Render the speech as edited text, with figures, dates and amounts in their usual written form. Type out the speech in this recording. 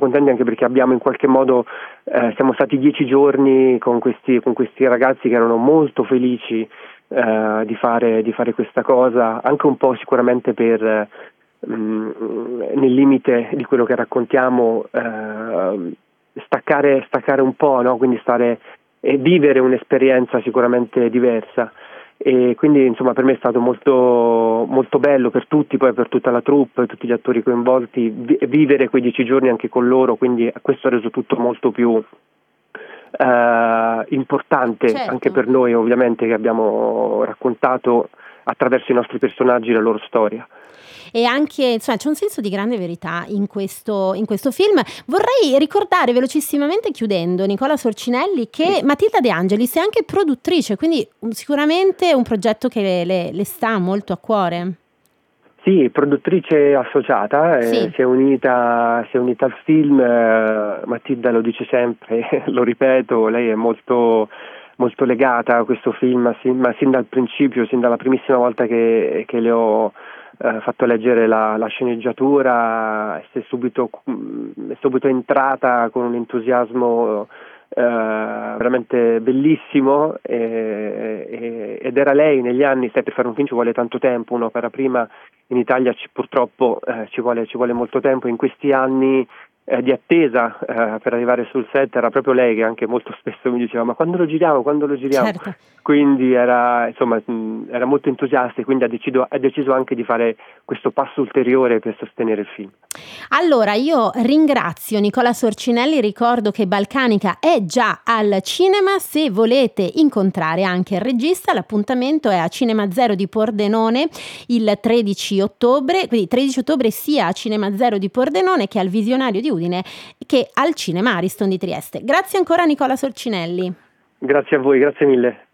contenti anche perché abbiamo in qualche modo siamo stati 10 giorni con questi ragazzi che erano molto felici di fare questa cosa, anche un po' sicuramente per nel limite di quello che raccontiamo, staccare un po', no? Quindi stare e vivere un'esperienza sicuramente diversa. E quindi insomma per me è stato molto, molto bello, per tutti, poi per tutta la troupe, tutti gli attori coinvolti, vivere quei 10 giorni anche con loro, quindi questo ha reso tutto molto più importante, certo, anche per noi ovviamente, che abbiamo raccontato attraverso i nostri personaggi la loro storia. E anche, insomma, c'è un senso di grande verità in questo film. Vorrei ricordare velocissimamente, chiudendo, Nicola Sorcinelli, che Matilda De Angelis è anche produttrice, quindi sicuramente un progetto che le sta molto a cuore. Sì, produttrice associata, Sì. si è unita al film. Matilda lo dice sempre, lo ripeto, lei è molto, molto legata a questo film, ma sin dal principio, sin dalla primissima volta che le ho fatto leggere la sceneggiatura, è subito entrata con un entusiasmo veramente bellissimo, ed era lei negli anni, sai, per fare un film ci vuole tanto tempo, un'opera prima in Italia purtroppo ci vuole molto tempo. In questi anni di attesa per arrivare sul set era proprio lei che anche molto spesso mi diceva: ma quando lo giriamo? Certo. Quindi era molto entusiasta, e quindi ha deciso anche di fare questo passo ulteriore per sostenere il film. Allora, io ringrazio Nicola Sorcinelli, ricordo che Balcanica è già al cinema. Se volete incontrare anche il regista, l'appuntamento è a Cinema Zero di Pordenone il 13 ottobre, quindi 13 ottobre sia a Cinema Zero di Pordenone che al Visionario di Udine che al Cinema Ariston di Trieste. Grazie ancora Nicola Sorcinelli. Grazie a voi, grazie mille.